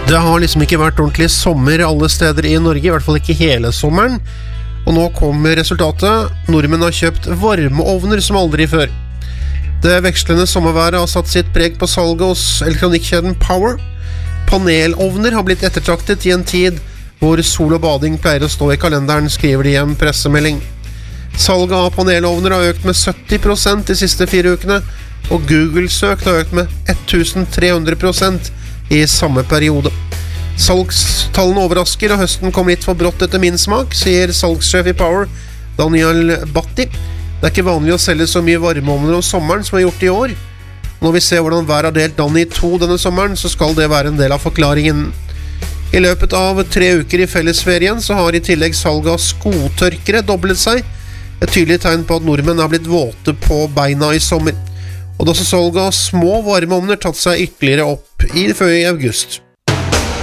Det har liksom ikke vært ordentlig sommer alle steder i Norge, i hvert fall ikke hele sommeren. Og nå kommer resultatet. Nordmenn har kjøpt varmeovner som aldri før. Det vekslende sommerværet har satt sitt preg på salget hos elektronikkjeden Power. Panelovner har blitt ettertraktet i en tid hvor sol og bading pleier å stå i kalenderen, skriver de i en pressemelding. Salget av panelovner har økt med 70% de siste 4 ukene, og Google-søk har økt med 1300% i samme periode. Salgstallene overrasker, og høsten kom litt for brått etter min smak, sier salgssjef i Power, Daniel Batti. Det er ikke vanlig å selge så mye varmeovner om sommeren som er gjort i år. Når vi ser hvordan været har delt landet i 2 denne sommeren, så skal det være en del av forklaringen. I løpet av 3 uker i fellesferien så har i tillegg salget av skotørkere doblet seg. Et tydelig tegn på at nordmenn har blitt våte på beina i sommer. Og da så salget av små varmeovner tatt seg ytterligere opp før i august.